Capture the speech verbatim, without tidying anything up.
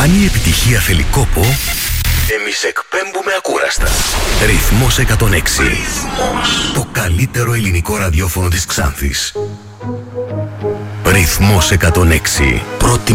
Αν η επιτυχία θέλει κόπο, εμείς εκπέμπουμε ακούραστα. Ρυθμός εκατόν έξι. Ρυθμός. Το καλύτερο ελληνικό ραδιόφωνο της Ξάνθης. Ρυθμός εκατόν έξι. Πρώτη